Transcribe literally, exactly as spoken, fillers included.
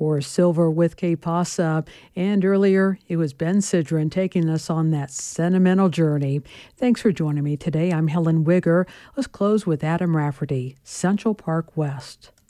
course, Silver with Que Pasa. And earlier, it was Ben Sidran taking us on that sentimental journey. Thanks for joining me today. I'm Helen Wigger. Let's close with Adam Rafferty, Central Park West.